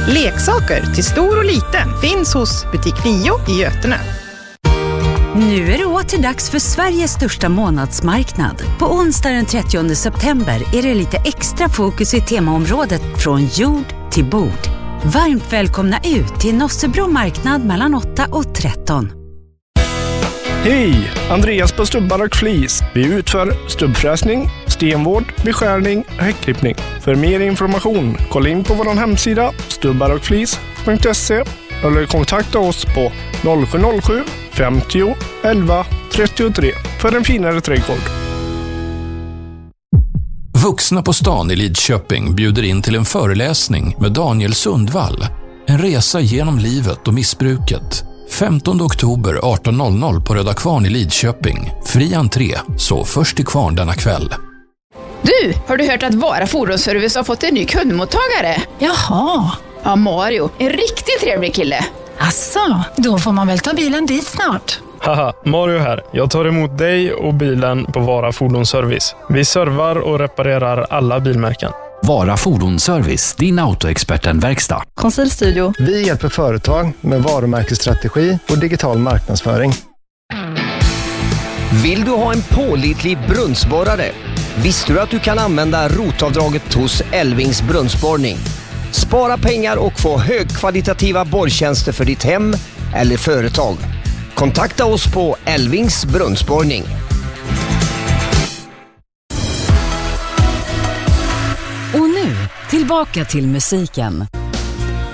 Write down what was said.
Leksaker till stor och liten finns hos Butik 9 i Götene. Nu är det åter dags för Sveriges största månadsmarknad. På onsdag den 30 september är det lite extra fokus i temaområdet från jord till bord. Varmt välkomna ut till Nossebro marknad mellan 8 och 13. Hej! Andreas på Stubbar och Flis. Vi utför stubbfräsning, stenvård, beskärning och häckklippning. För mer information, kolla in på vår hemsida stubbarochflis.se eller kontakta oss på 0707 50 11 33 för en finare trädgård. Vuxna på stan i Lidköping bjuder in till en föreläsning med Daniel Sundvall. En resa genom livet och missbruket. 15 oktober 18.00 på Röda Kvarn i Lidköping. Fri entré, så först till kvarn denna kväll. Du, har du hört att Vara Fordonsservice har fått en ny kundmottagare? Jaha. Ja, Mario. En riktigt trevlig kille. Asså, då får man väl ta bilen dit snart. Haha, Mario här. Jag tar emot dig och bilen på Vara Fordonsservice. Vi servar och reparerar alla bilmärken. Vara Fordonsservice, din autoexperten-verkstad. Konsultstudio. Vi hjälper företag med varumärkesstrategi och digital marknadsföring. Vill du ha en pålitlig brunnsborrare? Visste du att du kan använda rotavdraget hos Elvings brunnsborrning? Spara pengar och få högkvalitativa borrtjänster för ditt hem eller företag. Kontakta oss på Elvings brunnsborrning. Och nu, tillbaka till musiken.